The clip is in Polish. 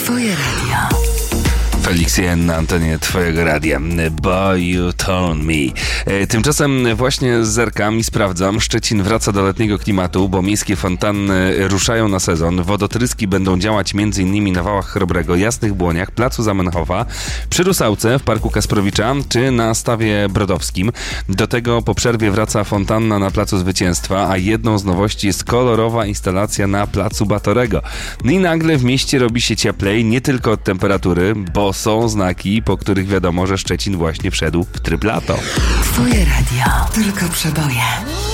Twoje radio. Felix Jen na antenie Twojego radia. Boy, you told me. Tymczasem właśnie zerkam i sprawdzam. Szczecin wraca do letniego klimatu, bo miejskie fontanny ruszają na sezon. Wodotryski będą działać m.in. na Wałach Chrobrego, Jasnych Błoniach, Placu Zamenhofa, przy Rusałce w Parku Kasprowicza czy na Stawie Brodowskim. Do tego po przerwie wraca fontanna na Placu Zwycięstwa, a jedną z nowości jest kolorowa instalacja na Placu Batorego. No i nagle w mieście robi się cieplej, nie tylko od temperatury, bo są znaki, po których wiadomo, że Szczecin właśnie wszedł w tryb lato. Twoje radio. Tylko przeboje.